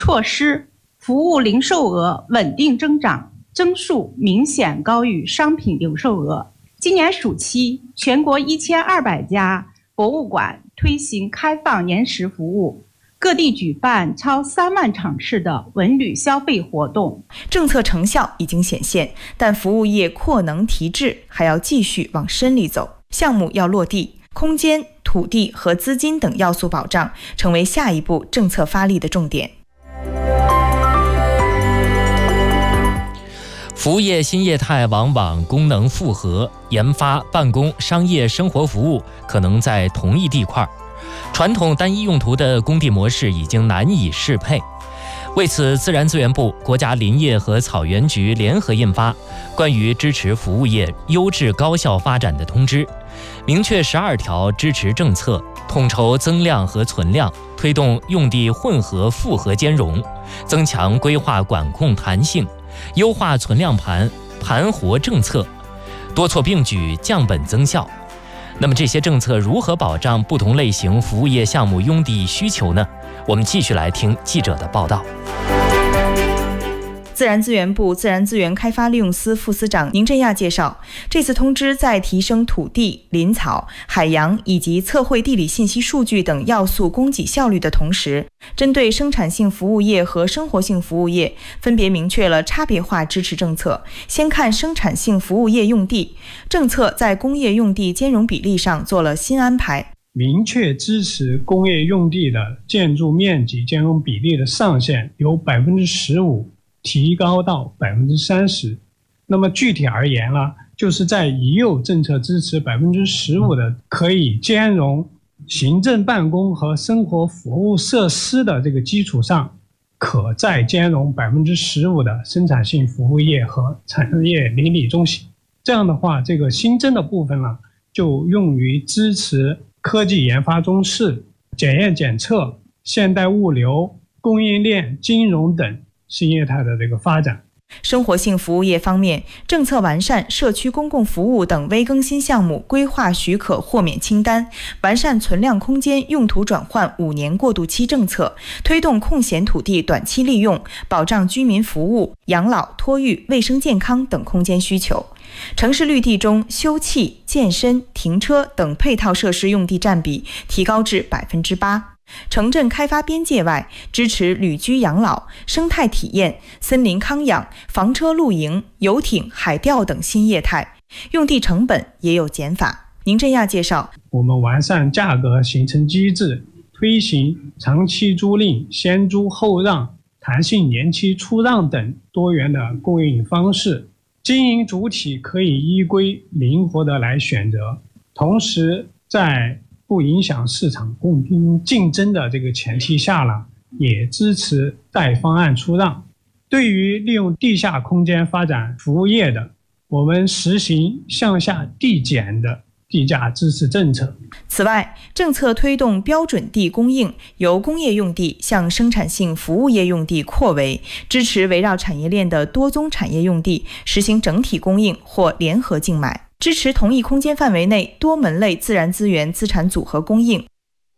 措施，服务零售额稳定增长，增速明显高于商品零售额。今年暑期，全国1200家博物馆推行开放延时服务，各地举办超3万场次的文旅消费活动。 政策成效已经显现，但服务业扩能提质还要继续往深里走，项目要落地，空间、土地和资金等要素保障成为下一步政策发力的重点。 服务业新业态往往功能复合，研发、办公、商业、生活服务可能在同一地块，传统单一用途的工地模式已经难以适配。为此，自然资源部、国家林业和草原局联合印发《关于支持服务业优质高效发展的通知》，明确12条支持政策，统筹增量和存量，推动用地混合复合兼容，增强规划管控弹性，优化存量盘活政策，多措并举，降本增效。那么这些政策如何保障不同类型服务业项目用地需求呢？我们继续来听记者的报道。 自然资源部自然资源开发利用司副司长宁振亚介绍，这次通知在提升土地、林草、海洋以及测绘地理信息数据等要素供给效率的同时，针对生产性服务业和生活性服务业分别明确了差别化支持政策。先看生产性服务业用地政策，在工业用地兼容比例上做了新安排， 明确支持工业用地的建筑面积兼容比例的上限由 15% 提高到 30%。 那么具体而言呢，就是在已有政策支持 15% 的可以兼容行政办公和生活服务设施的这个基础上，可再兼容 15% 的生产性服务业和产业邻里中心。这样的话，这个新增的部分呢，就用于支持科技研发中试、检验检测、现代物流、供应链、金融等新业态的这个发展。 生活性服务业方面，政策完善社区公共服务等微更新项目规划许可豁免清单，完善存量空间用途转换5年过渡期政策，推动空闲土地短期利用，保障居民服务、养老、托育、卫生健康等空间需求。城市绿地中，休憩、健身、停车等配套设施用地占比提高至 8%。城镇开发边界外，支持旅居养老、生态体验、森林康养、房车露营、游艇、海钓等新业态，用地成本也有减法。宁振亚介绍， 我们完善价格形成机制，推行长期租赁、先租后让、弹性年期出让等多元的供应方式，经营主体可以依规灵活的来选择，同时在不影响市场公平竞争的这个前提下呢，也支持带方案出让。对于利用地下空间发展服务业的，我们实行向下递减的地价支持政策。 此外，政策推动标准地供应由工业用地向生产性服务业用地扩围，支持围绕产业链的多宗产业用地实行整体供应或联合竞买，支持同一空间范围内多门类自然资源资产组合供应。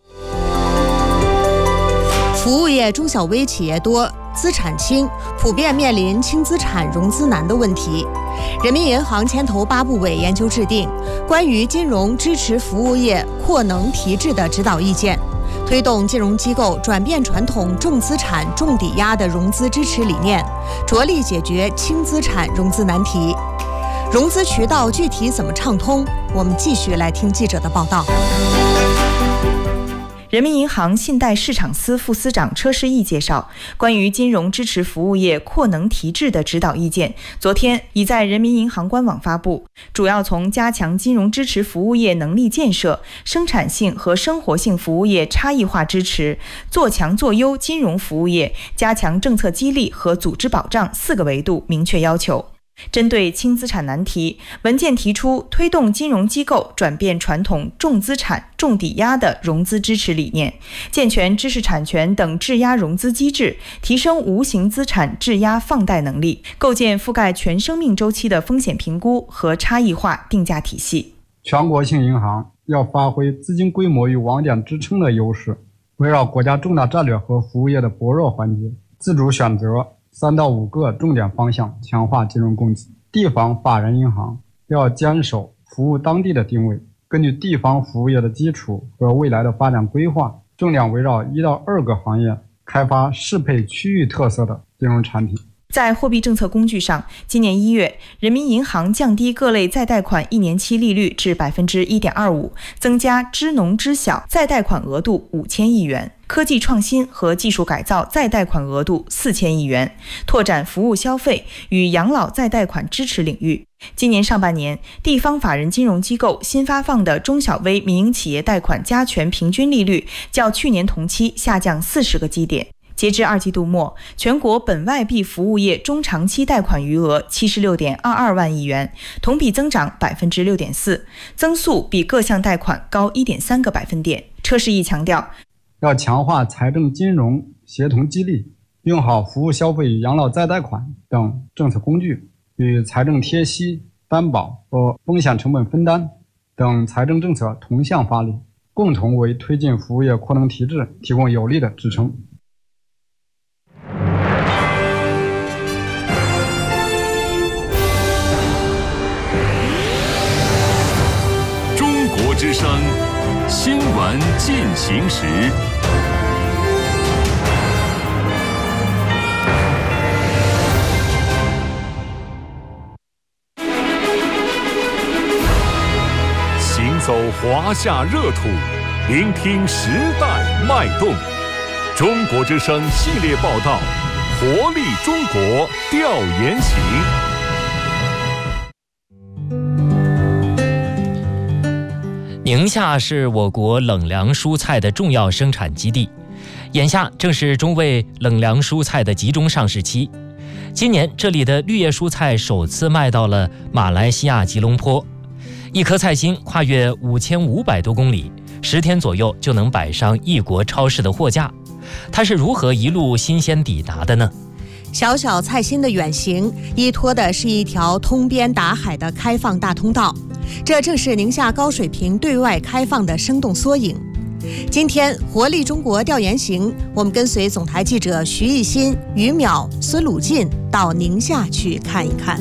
服务业中小微企业多，资产轻，普遍面临轻资产融资难的问题。人民银行牵头8部委研究制定关于金融支持服务业扩能提质的指导意见，推动金融机构转变传统重资产重抵押的融资支持理念，着力解决轻资产融资难题。融资渠道具体怎么畅通？我们继续来听记者的报道。 人民银行信贷市场司副司长车世义介绍，关于金融支持服务业扩能提质的指导意见，昨天已在人民银行官网发布，主要从加强金融支持服务业能力建设、生产性和生活性服务业差异化支持、做强做优金融服务业、加强政策激励和组织保障4个维度明确要求。针对轻资产难题，文件提出推动金融机构转变传统重资产重抵押的融资支持理念，健全知识产权等质押融资机制，提升无形资产质押放贷能力，构建覆盖全生命周期的风险评估和差异化定价体系。 全国性银行要发挥资金规模与网点支撑的优势，围绕国家重大战略和服务业的薄弱环节， 自主选择3到5个重点方向，强化金融供给。地方法人银行要坚守服务当地的定位，根据地方服务业的基础和未来的发展规划，重点围绕1到2个行业开发适配区域特色的金融产品。 在货币政策工具上，今年1月，人民银行降低各类再贷款1年期利率至 1.25%， 增加支农支小再贷款额度5000亿元，科技创新和技术改造再贷款额度4000亿元，拓展服务消费与养老再贷款支持领域。今年上半年，地方法人金融机构新发放的中小微民营企业贷款加权平均利率较去年同期下降40个基点。截至2季度末，全国本外币服务业中长期贷款余额 76.22 万亿元，同比增长 6.4%， 增速比各项贷款高 1.3个百分点。车世义强调， 要强化财政金融协同激励，用好服务消费与养老再贷款等政策工具，与财政贴息、担保和风险成本分担等财政政策同向发力，共同为推进服务业扩能提质提供有力的支撑。 中国之声新闻进行时。行走华夏热土，聆听时代脉动。中国之声系列报道，活力中国调研行。 宁夏是我国冷凉蔬菜的重要生产基地，眼下正是中卫冷凉蔬菜的集中上市期。今年这里的绿叶蔬菜首次卖到了马来西亚吉隆坡，一颗菜心跨越5500多公里，10天左右就能摆上异国超市的货架。它是如何一路新鲜抵达的呢？ 小小菜心的远行，依托的是一条通边达海的开放大通道，这正是宁夏高水平对外开放的生动缩影。今天活力中国调研行，我们跟随总台记者徐艺新、于淼、孙鲁进到宁夏去看一看。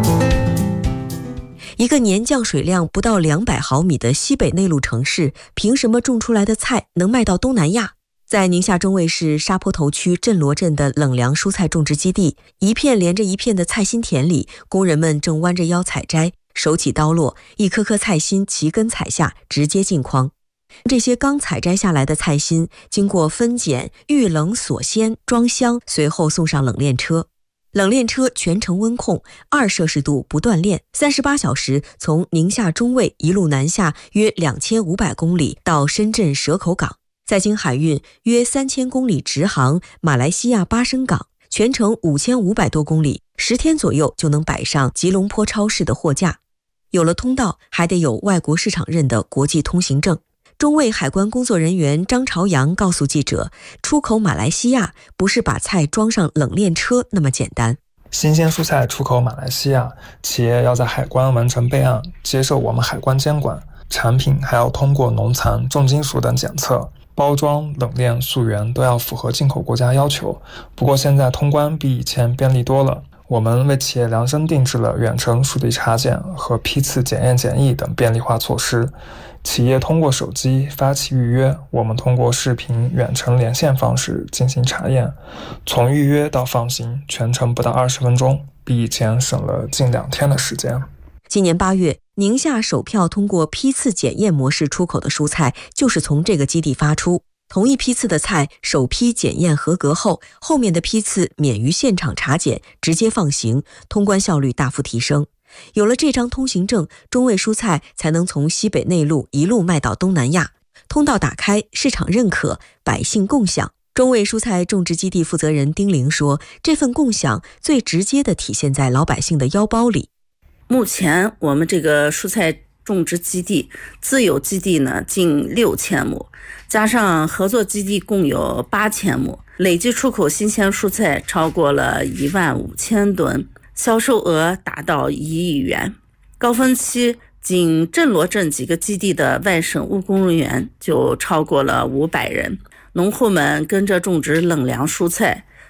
一个年降水量不到200毫米的西北内陆城市，凭什么种出来的菜能卖到东南亚？在宁夏中卫市沙坡头区镇罗镇的冷凉蔬菜种植基地，一片连着一片的菜心田里，工人们正弯着腰采摘，手起刀落，一颗颗菜心齐根采下，直接进筐。这些刚采摘下来的菜心，经过分拣、预冷锁鲜、装箱，随后送上冷链车。冷链车全程温控，2摄氏度不断链，38小时从宁夏中卫一路南下约2500公里到深圳蛇口港，再经海运约3000公里直航马来西亚巴生港，全程5500多公里，10天左右就能摆上吉隆坡超市的货架。有了通道，还得有外国市场认的国际通行证。中卫海关工作人员张朝阳告诉记者，出口马来西亚不是把菜装上冷链车那么简单。 新鲜蔬菜出口马来西亚，企业要在海关完成备案，接受我们海关监管，产品还要通过农残、重金属等检测，包装、冷链、溯源都要符合进口国家要求。不过现在通关比以前便利多了，我们为企业量身定制了远程属地查检和批次检验检疫等便利化措施。企业通过手机发起预约，我们通过视频远程连线方式进行查验，从预约到放行全程不到20分钟，比以前省了近2天的时间。 今年8月，宁夏首票通过批次检验模式出口的蔬菜就是从这个基地发出。同一批次的菜，首批检验合格后，后面的批次免于现场查检，直接放行，通关效率大幅提升。有了这张通行证，中卫蔬菜才能从西北内陆一路卖到东南亚。通道打开，市场认可，百姓共享。中卫蔬菜种植基地负责人丁玲说，这份共享最直接地体现在老百姓的腰包里。 目前我们这个蔬菜种植基地自有基地呢近6000亩，加上合作基地共有8000亩，累计出口新鲜蔬菜超过了15000吨，销售额达到1亿元。高峰期仅镇罗镇几个基地的外省务工人员就超过了500人。农户们跟着种植冷凉蔬菜，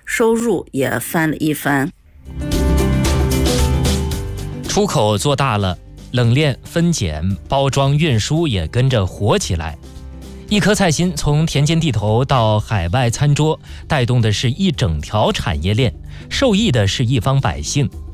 收入也翻了一番。 出口做大了，冷链、分拣、包装、运输也跟着活起来。一颗菜心从田间地头到海外餐桌，带动的是一整条产业链，受益的是一方百姓。